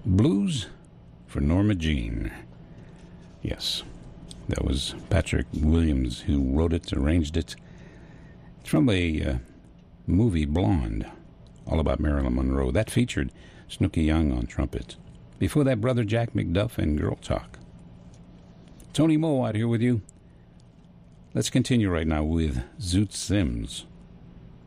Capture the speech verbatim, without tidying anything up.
Blues for Norma Jean. Yes, that was Patrick Williams who wrote it, arranged it. It's from a uh, movie, Blonde, all about Marilyn Monroe. That featured Snooky Young on trumpet. Before that, Brother Jack McDuff and Girl Talk. Tony Moe out here with you. Let's continue right now with Zoot Sims.